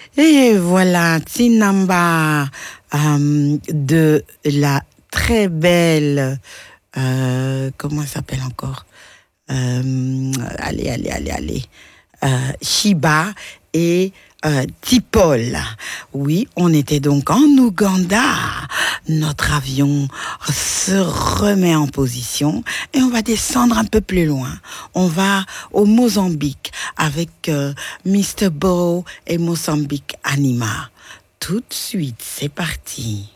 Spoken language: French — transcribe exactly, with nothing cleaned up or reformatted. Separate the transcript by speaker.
Speaker 1: Et voilà, Tinamba euh, de la très belle, euh, comment elle s'appelle encore? Euh, allez, allez, allez, allez. Euh, Shiba et euh, Tipol. Oui, on était donc en Ouganda. Notre avion se remet en position et on va descendre un peu plus loin. On va au Mozambique avec euh, mister Bo et Mozambique Anima. Tout de suite, c'est parti.